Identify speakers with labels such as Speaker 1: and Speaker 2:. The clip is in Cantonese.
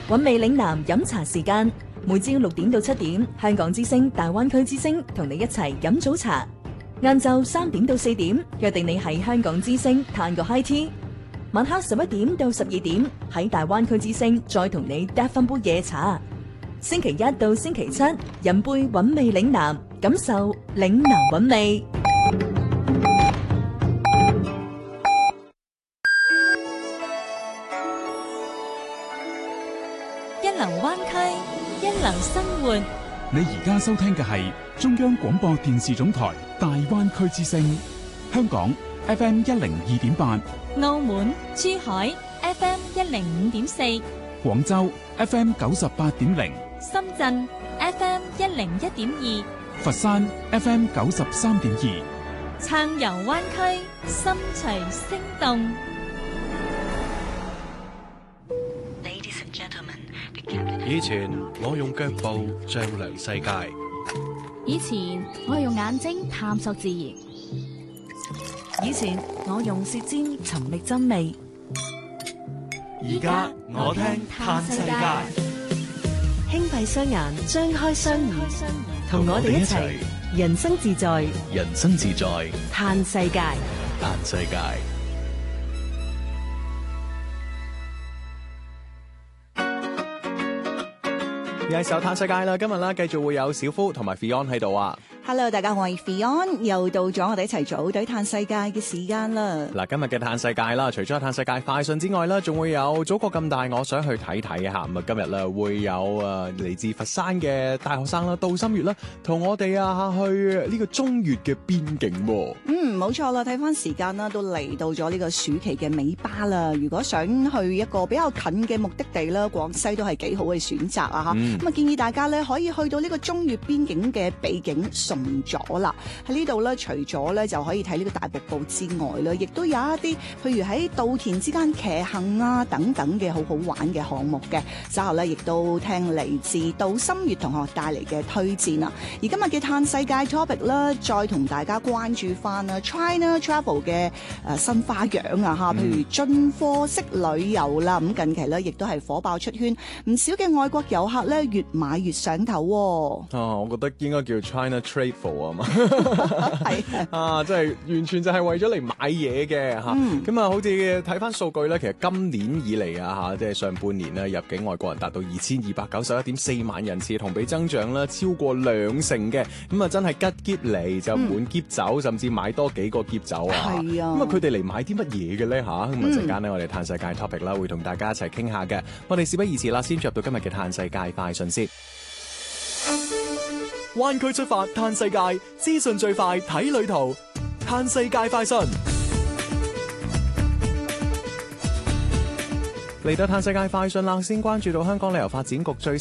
Speaker 1: 韻味嶺南飲茶時間，每朝6點到7點，香港之聲、大灣區之聲同你一齊飲早茶。晏晝3點到4點，約定你喺香港之聲嘆個 high tea。晚黑11點到12點，喺大灣區之聲再同你嗒翻杯夜茶。星期一到星期七，飲杯韻味嶺南，感受嶺南韻味。
Speaker 2: 一流灣區，一流生活。
Speaker 3: 你而家收聽嘅係中央廣播電視總台大灣區之聲，香港 FM 102.8，
Speaker 2: 澳門、珠海 FM 105.4，
Speaker 3: 廣州 FM 98.0，
Speaker 2: 深圳 FM 101.2，佛
Speaker 3: 山 FM 93.2，
Speaker 2: 暢遊灣區，心隨聲動。
Speaker 4: 以前我用腳步丈量世界，
Speaker 5: 以前我用眼睛探索自然，
Speaker 1: 以前我用舌尖尋覓真味，
Speaker 4: 而家我聽嘆世界。
Speaker 1: 輕閉雙眼，張開雙耳，同我哋一齊人生自在，
Speaker 4: 人生自在，
Speaker 1: 嘆世界，
Speaker 4: 嘆世界。
Speaker 6: 而係時候嘆世界啦，今日啦繼續會有小夫同埋 Fion 喺度啊。
Speaker 7: Hello， 大家好，我係 Fion，又到咗我哋一齊組隊嘆世界嘅時間啦。
Speaker 6: 嗱，今日嘅嘆世界啦，除咗嘆世界快訊之外啦，仲會有祖國咁大，我想去睇睇啊！咁啊，今日啦會有嚟自佛山嘅大學生啦，杜心月啦，同我哋去呢個中越嘅邊境。
Speaker 7: 冇錯啦，睇翻時間啦，都嚟到咗呢個暑期嘅尾巴啦。如果想去一個比較近嘅目的地啦，廣西都係幾好嘅選擇啊！咁建議大家咧可以去到呢個中越邊境嘅秘境崇左啦。喺呢度咧，除咗咧就可以睇呢個大瀑布之外咧，亦都有一啲譬如喺稻田之間騎行啊等等嘅好好玩嘅項目嘅。稍後咧亦都聽嚟自杜心月同學帶嚟嘅推薦啊。而今日嘅嘆世界 topic 啦，再同大家關注翻China Travel 嘅新花樣啊嚇，譬如進貨式旅遊啦。咁近期咧亦都係火爆出圈，唔少嘅外國遊客咧越買越上頭。
Speaker 6: 我覺得應該叫 China Travel 啊嘛，
Speaker 7: 係
Speaker 6: 即係完全就係為咗嚟買嘢嘅嚇。咁好似睇翻數據咧，其實今年以嚟即係上半年咧入境外國人達到2291.4萬人次，同比增長啦超過2成嘅。咁真係吉喼嚟就滿喼走，甚至買多幾個喼走啊！係啊！咁佢哋嚟買啲乜嘢嘅咧嚇？咁陣間咧，我哋嘆世界 topic 啦，會同大家一齊傾下嘅。我哋事不宜遲啦，先進入到今日嘅嘆世界快訊先。灣區出發嘆世界，資訊最快睇旅途，嘆世界快訊。嚟到嘆世界快訊啦，先關注到香港旅遊發展局最